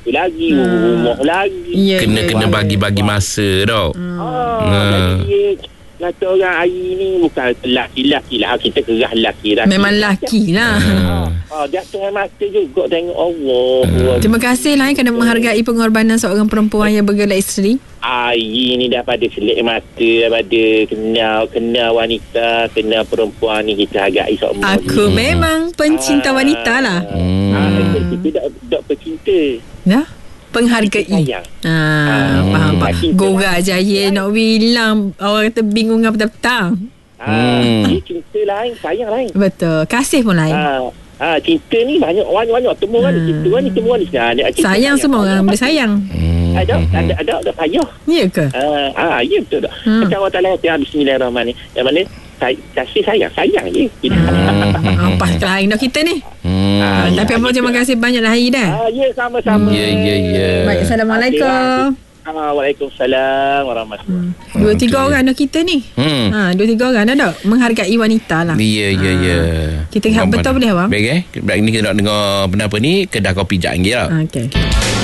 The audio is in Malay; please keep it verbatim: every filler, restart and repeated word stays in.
tu lagi, hmm. rumah lagi. Yeah, Kena-kena yeah, bagi-bagi masa tau. Hmm. Ah, Hmm. jadi kata orang hari ni bukan lelaki-lelaki lah. Kita kerah lelaki lah. Memang lelaki lah. Hmm. Ah, dia tengah mata juga tengok Allah. Hmm. Terima kasih lah kerana menghargai pengorbanan seorang perempuan yang bergelar isteri. Air ni daripada selik mata, daripada kenal kenal wanita, kenal perempuan ni kita hargai seorang. Aku ni. memang pencinta wanita lah. Hmm. Ah, kita tak tak bercinta. Ya? Penghargai. Sayang. Ah, Hmm. faham pak. Cinta Gora jaya nak bilang orang kata bingung apa petang. Ah, Hmm. dia cinta lain, sayang lain. Betul. Kasih pun lain. Ah, ah, cinta ni banyak banyak-banyak temu kan, Hmm. cinta kan, temu kan. Nah, dia cinta Sayang semua orang bersayang. Hmm. Ada ada ada ada payah. Ya ke? Ah, ah, ya betul tak. Hmm. Macam Allah Taala kata bismillahirrahmanirrahim. Yang mana say, kasih sayang, sayang je. Hmm. Apa lain dah kita ni. Hmm. Ah, ya, tapi apa terima kasih banyak lah Ida. Ah, ya sama-sama. Ya, ya, ya. Baik, Assalamualaikum. Ah, Waalaikumsalam warahmatullahi. Hmm. Dua tiga Okey. orang dah kita ni. Hmm. Ha, dua tiga orang dah tak menghargai wanita lah. Ya, ya, ya. Kita lihat betul boleh, abang? Baik eh. Baik ni kita nak dengar benda apa ni, kedai kopi Jat Anggi lah. Ha, okey.